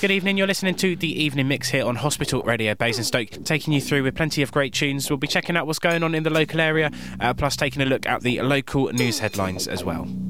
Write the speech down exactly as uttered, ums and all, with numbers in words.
Good evening, you're listening to the Evening Mix here on Hospital Radio Basingstoke, taking you through with plenty of great tunes. We'll be checking out what's going on in the local area, uh, plus taking a look at the local news headlines as well.